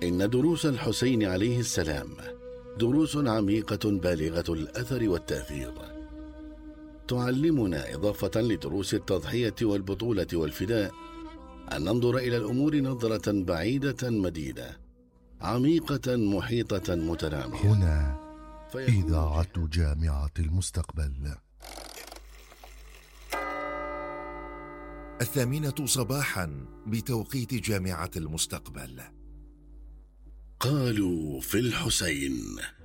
إن دروس الحسين عليه السلام دروس عميقة بالغة الأثر والتأثير، تعلمنا إضافة لدروس التضحية والبطولة والفداء أن ننظر إلى الأمور نظرة بعيدة مديدة عميقة محيطة متنامية. هنا إذاعة جامعة المستقبل. 8:00 صباحا بتوقيت جامعة المستقبل. قالوا في الحسين